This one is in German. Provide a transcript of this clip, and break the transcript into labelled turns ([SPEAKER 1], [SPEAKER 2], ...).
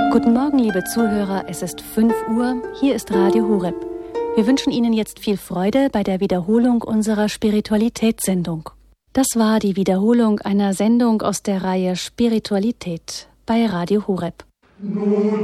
[SPEAKER 1] Guten Morgen, liebe Zuhörer, es ist 5 Uhr, hier ist Radio Horeb. Wir wünschen Ihnen jetzt viel Freude bei der Wiederholung unserer Spiritualitätssendung. Das war die Wiederholung einer Sendung aus der Reihe Spiritualität bei Radio Horeb.